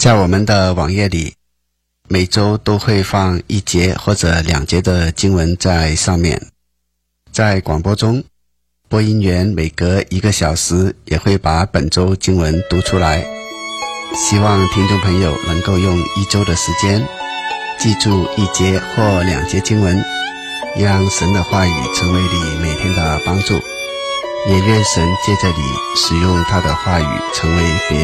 在我们的网页里，每周都会放1节或者2节的经文在上面。在广播中，播音员每隔1个小时也会把本周经文读出来。希望听众朋友能够用1周的时间记住1节或2节经文，让神的话语成为你每天的帮助，也愿神借着你使用他的话语成为别